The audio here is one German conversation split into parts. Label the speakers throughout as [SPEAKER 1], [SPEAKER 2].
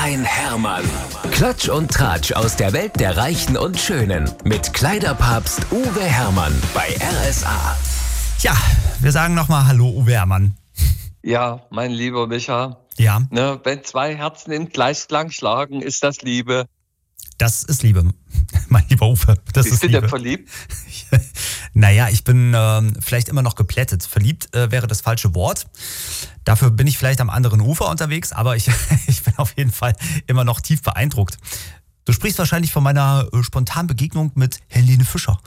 [SPEAKER 1] ein Hermann. Klatsch und Tratsch aus der Welt der Reichen und Schönen. Mit Kleiderpapst Uwe Hermann bei RSA.
[SPEAKER 2] Ja, wir sagen nochmal Hallo, Uwe Hermann.
[SPEAKER 3] Ja, mein lieber Micha.
[SPEAKER 2] Ja.
[SPEAKER 3] Ne, wenn zwei Herzen im Gleichklang schlagen, ist das Liebe.
[SPEAKER 2] Das ist Liebe, mein lieber Uwe. Das
[SPEAKER 3] Bist
[SPEAKER 2] ist
[SPEAKER 3] du
[SPEAKER 2] Liebe.
[SPEAKER 3] denn verliebt?
[SPEAKER 2] Naja, ich bin vielleicht immer noch geplättet. Verliebt wäre das falsche Wort. Dafür bin ich vielleicht am anderen Ufer unterwegs, aber ich bin auf jeden Fall immer noch tief beeindruckt. Du sprichst wahrscheinlich von meiner spontanen Begegnung mit Helene Fischer.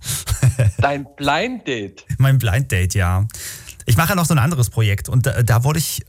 [SPEAKER 3] Dein Blind Date?
[SPEAKER 2] Mein Blind Date, ja. Ich mache ja noch so ein anderes Projekt und da wurde ich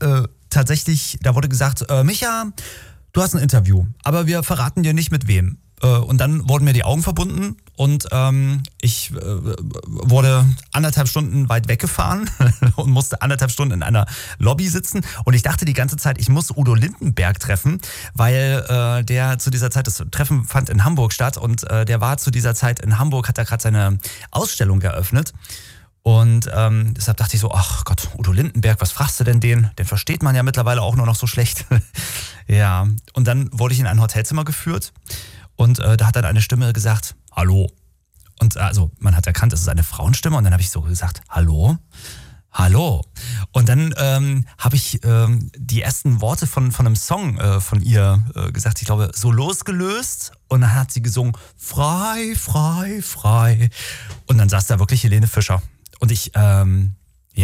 [SPEAKER 2] da wurde gesagt, Micha, du hast ein Interview, aber wir verraten dir nicht mit wem. Und dann wurden mir die Augen verbunden und ich wurde 1,5 Stunden weit weggefahren und musste 1,5 Stunden in einer Lobby sitzen. Und ich dachte die ganze Zeit, ich muss Udo Lindenberg treffen, weil der zu dieser Zeit, das Treffen fand in Hamburg statt und der war zu dieser Zeit in Hamburg, hat da gerade seine Ausstellung eröffnet. Und deshalb dachte ich so, ach Gott, Udo Lindenberg, was fragst du denn den? Den versteht man ja mittlerweile auch nur noch so schlecht. Ja, und dann wurde ich in ein Hotelzimmer geführt und da hat dann eine Stimme gesagt, hallo. Und also man hat erkannt, es ist eine Frauenstimme und dann habe ich so gesagt, hallo? Hallo. Und dann habe ich die ersten Worte von einem Song von ihr gesagt, ich glaube, so losgelöst. Und dann hat sie gesungen, frei, frei, frei. Und dann saß da wirklich Helene Fischer. Und ich war ein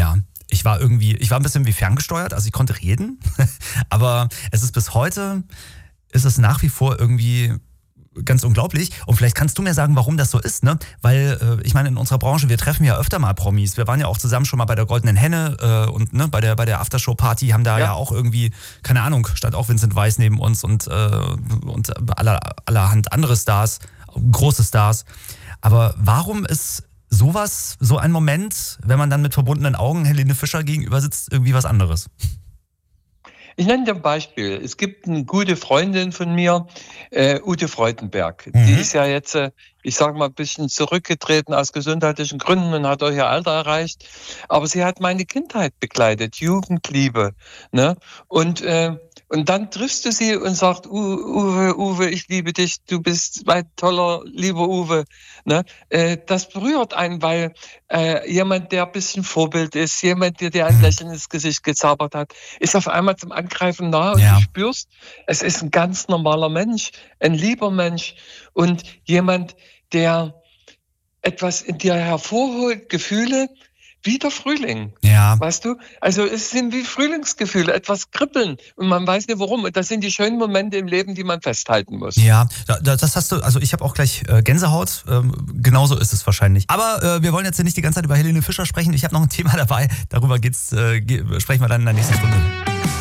[SPEAKER 2] bisschen wie ferngesteuert, also ich konnte reden, aber es ist bis heute, ist es nach wie vor irgendwie ganz unglaublich. Und vielleicht kannst du mir sagen, warum das so ist, ne? Weil, ich meine, in unserer Branche, wir treffen ja öfter mal Promis. Wir waren ja auch zusammen schon mal bei der Goldenen Henne und ne, bei der Aftershow-Party haben da ja auch irgendwie, keine Ahnung, stand auch Vincent Weiss neben uns und allerhand andere Stars, große Stars. Aber warum ist sowas, so ein Moment, wenn man dann mit verbundenen Augen Helene Fischer gegenüber sitzt, irgendwie was anderes?
[SPEAKER 3] Ich nenne dir ein Beispiel. Es gibt eine gute Freundin von mir, Ute Freudenberg. Die ist ja jetzt, ich sage mal, ein bisschen zurückgetreten aus gesundheitlichen Gründen und hat auch ihr Alter erreicht. Aber sie hat meine Kindheit begleitet, Jugendliebe. Ne? Und dann triffst du sie und sagst, Uwe, ich liebe dich, du bist ein toller, lieber Uwe. Ne? Das berührt einen, weil jemand, der ein bisschen Vorbild ist, jemand, der dir ein Lächeln ins Gesicht gezaubert hat, ist auf einmal zum Angreifen nahe und du spürst, es ist ein ganz normaler Mensch, ein lieber Mensch und jemand, der etwas in dir hervorholt, Gefühle, wie der Frühling, weißt du? Also es sind wie Frühlingsgefühle, etwas kribbeln und man weiß nicht warum. Und das sind die schönen Momente im Leben, die man festhalten muss. Ja,
[SPEAKER 2] das hast du, also ich habe auch gleich Gänsehaut, genauso ist es wahrscheinlich. Aber wir wollen jetzt nicht die ganze Zeit über Helene Fischer sprechen, ich habe noch ein Thema dabei, darüber sprechen wir dann in der nächsten Stunde.